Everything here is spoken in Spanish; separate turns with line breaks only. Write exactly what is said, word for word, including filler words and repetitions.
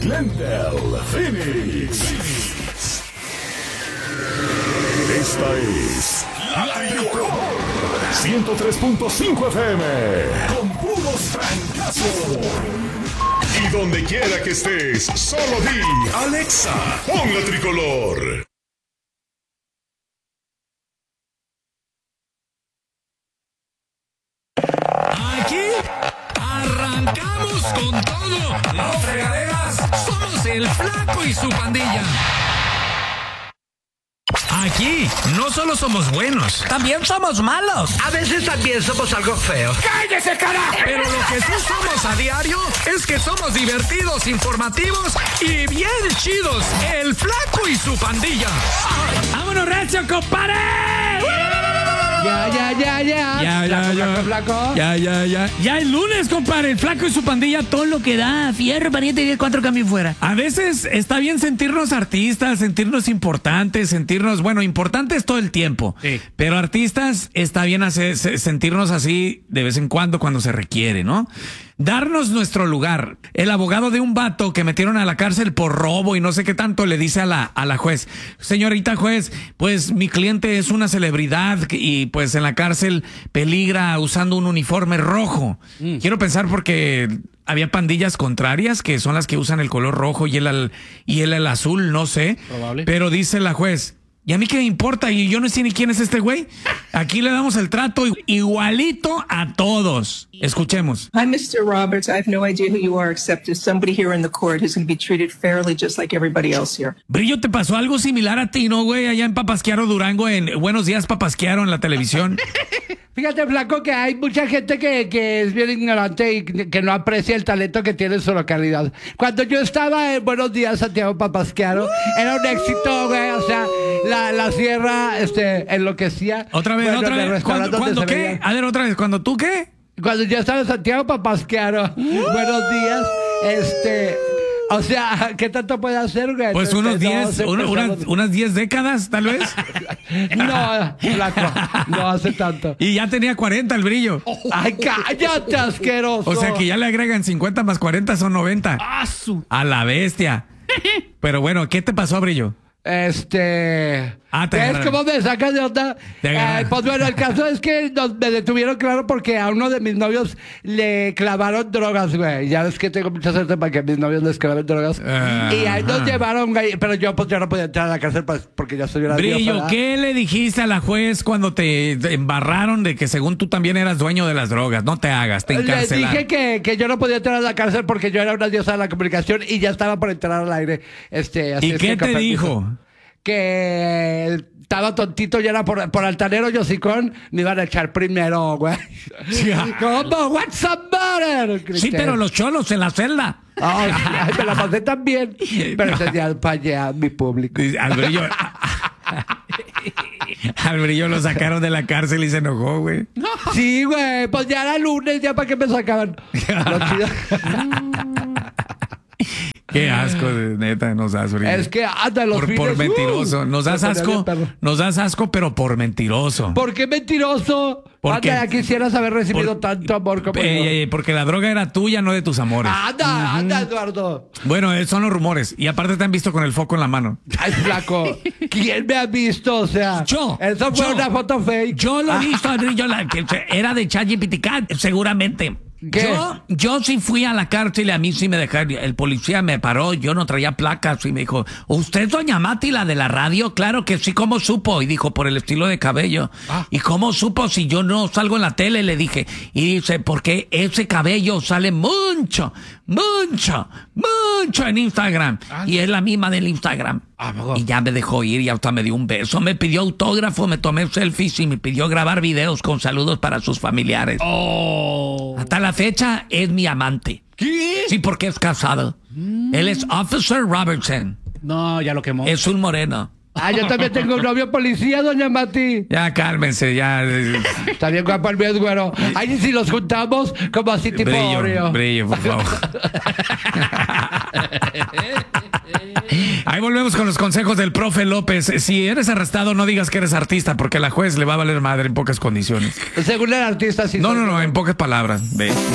Glendale Phoenix. Esta es La Tricolor ciento tres punto cinco F M con puros francazos. Y donde quiera que estés, solo di Alexa, pon La Tricolor.
Aquí arrancamos con todo. Los fregaderas somos el Flaco y su pandilla. Aquí no solo somos buenos, también somos malos.
A veces también somos algo feos.
¡Cállese, carajo! Pero lo que sí somos a diario es que somos divertidos, informativos y bien chidos. El Flaco y su pandilla.
¡Vámonos, recio, compadre!
Ya, ya, ya, ya.
Ya, ya,
flaco,
ya.
flaco, flaco.
Ya, ya, ya. Ya el lunes, compadre. El Flaco y su pandilla, todo lo que da. Fierro, pariente, diez, cuatro cambios fuera. A veces está bien sentirnos artistas, sentirnos importantes, sentirnos, bueno, importantes todo el tiempo. Sí. Pero artistas está bien hacer, sentirnos así de vez en cuando, cuando se requiere, ¿no? Darnos nuestro lugar. El abogado de un vato que metieron a la cárcel por robo y no sé qué tanto le dice a la, a la juez: señorita juez, pues mi cliente es una celebridad y pues en la cárcel peligra usando un uniforme rojo. Mm. Quiero pensar porque había pandillas contrarias que son las que usan el color rojo y él el, y él el azul, no sé. Probable. Pero dice la juez: ¿y a mí qué me importa? Y yo no sé ni quién es este güey. Aquí le damos el trato igualito a todos. Escuchemos.
Hi, mister Roberts. I have no idea who you are, except as somebody here in the court who's going to be treated fairly just like everybody else here.
Brillo, ¿te pasó algo similar a ti, no, güey? Allá en Papasquiaro, Durango, en Buenos Días, Papasquiaro, en la televisión.
Fíjate, Flaco, que hay mucha gente que, que es bien ignorante y que no aprecia el talento que tiene en su localidad. Cuando yo estaba en Buenos Días, Santiago Papasquiaro, era un éxito, güey. O sea, la, la sierra este, enloquecía.
Otra vez,
bueno,
otra vez. ¿Cuándo, ¿cuándo qué? Veía. A ver, otra vez. ¿Cuándo tú qué?
Cuando yo estaba en Santiago Papasquiaro, uh. Buenos Días, este... O sea, ¿qué tanto puede hacer, güey?
Pues unos diez, no, una, unas, unas diez décadas, tal vez.
No, Flaco, no hace tanto.
Y ya tenía cuarenta el Brillo.
Ay, cállate, asqueroso.
O sea que ya le agregan cincuenta más cuarenta, son noventa.
¡Ah, su!
A la bestia. Pero bueno, ¿qué te pasó, Brillo?
Este...
Ah, te
¿ves cómo me sacas de onda? Eh, pues bueno, el caso es que nos, me detuvieron, claro, porque a uno de mis novios le clavaron drogas, güey. Ya ves que tengo mucha suerte para que a mis novios les claven drogas. Uh, y ahí nos llevaron, güey. Pero yo pues ya no podía entrar a la cárcel pues, porque ya estoy...
Brillo, ¿qué le dijiste a la juez cuando te embarraron de que según tú también eras dueño de las drogas? No te hagas, te encarcelaron.
Le dije que, que yo no podía entrar a la cárcel porque yo era una diosa de la comunicación y ya estaba por entrar al aire. Este, así
¿Y qué te dijo?
Que estaba tontito y era por, por altanero y hocicón, me iban a echar primero, güey. ¿Cómo? What's up, matter?
Sí, pero los cholos en la celda.
Oh, ay, me la pasé también. Pero tenía para allá mi público.
Al Brillo, al Brillo lo sacaron de la cárcel y se enojó, güey.
Sí, güey, pues ya era lunes, ya para qué me sacaban.
Qué asco, neta, nos das, Brillo.
Es que anda los
por,
fines,
por mentiroso. Nos das asco, nos das asco, pero por mentiroso.
¿Por qué mentiroso? Porque anda, ya quisieras haber recibido por, tanto amor como
eh,
yo.
Porque la droga era tuya, no de tus amores.
Anda, uh-huh. anda, Eduardo.
Bueno, eh, son los rumores. Y aparte te han visto con el foco en la mano.
Ay, Flaco. ¿Quién me ha visto? O sea,
yo.
Eso fue
yo,
una foto fake.
Yo lo he visto, yo la, que era de ChatGPT, seguramente.
¿Qué?
Yo, yo sí fui a la cárcel y a mí sí me dejaron. El policía me paró, yo no traía placas y me dijo: ¿usted es doña Mati, la de la radio? Claro que sí, ¿cómo supo? Y dijo: por el estilo de cabello. Ah. ¿Y cómo supo si yo no salgo en la tele? Le dije. Y dice: porque ese cabello sale mucho, mucho, mucho en Instagram. Ah, y es la misma del Instagram. Ah, y ya me dejó ir y hasta me dio un beso. Me pidió autógrafo, me tomé selfies y me pidió grabar videos con saludos para sus familiares.
Oh.
Hasta la fecha es mi amante.
¿Qué?
Sí, porque es casado. Mm. Él es Officer Robertson.
No, ya lo quemó.
Es un moreno.
Ah, yo también tengo un novio policía, doña Mati.
Ya, cálmense, ya.
Está bien guapo el mío, güero. Ay, si los juntamos como así tipo
Brillo,
Oreo.
Brillo, por favor. Ahí volvemos con los consejos del profe López. Si eres arrestado, no digas que eres artista, porque a la juez le va a valer madre en pocas condiciones.
Según el artista, sí.
No, no, no, en pocas palabras. Ve.